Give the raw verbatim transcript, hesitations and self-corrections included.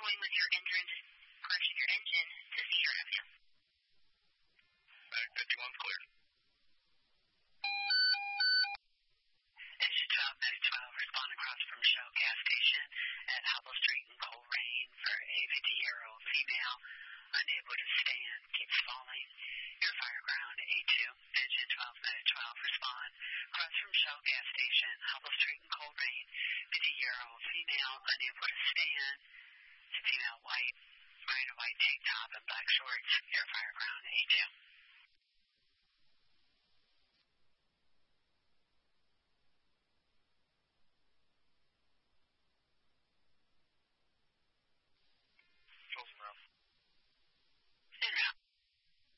going with your engine, correction, your engine to Cedar Avenue. Back fifty-one's clear. Engine twelve, Medic twelve, respond across from Shell gas station at Hubble Street in Coleraine for a fifty-year-old female unable to stand, keeps falling. Your fire ground A two, engine twelve, Medic twelve, respond across from Shell gas station, Hubble Street in Coleraine, fifty-year-old female unable to stand. Female white, wearing a white tank top and black shorts. Your fire ground A two.